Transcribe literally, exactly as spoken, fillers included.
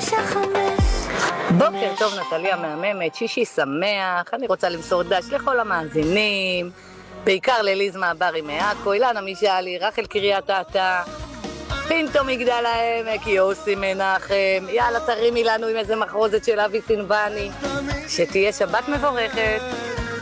בוקר טוב נטליה מהממת, שישי שמח, אני רוצה למסור דש לכל המאזינים, בעיקר לליז מהברי מעכו, אילנה משאלי, רחל קריית אתא, פינטו מגדל העמק, יוסי מנחם, יאללה תרימי לנו עם איזה מחרוזת של אבי סינבני, שתהיה שבת מבורכת.